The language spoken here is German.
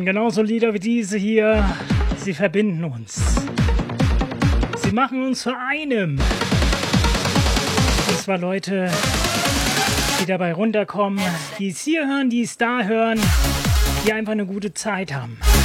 Genauso Lieder wie diese hier, sie verbinden uns. Sie machen uns zu einem. Und zwar Leute, die dabei runterkommen, die es hier hören, die es da hören, die einfach eine gute Zeit haben.